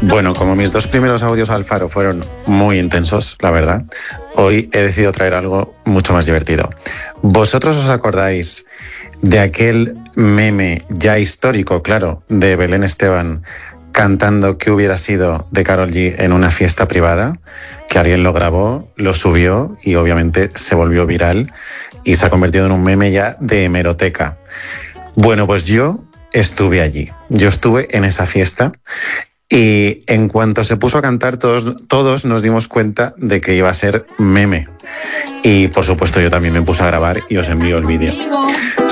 Bueno, como mis dos primeros audios al Faro fueron muy intensos, la verdad, hoy he decidido traer algo mucho más divertido. ¿Vosotros os acordáis de aquel meme ya histórico, claro, de Belén Esteban cantando "Qué hubiera sido" de Karol G en una fiesta privada? Que alguien lo grabó, lo subió y obviamente se volvió viral y se ha convertido en un meme ya de hemeroteca. Bueno, pues yo estuve allí, yo estuve en esa fiesta. Y en cuanto se puso a cantar, todos nos dimos cuenta de que iba a ser meme. Y por supuesto yo también me puse a grabar y os envío el vídeo.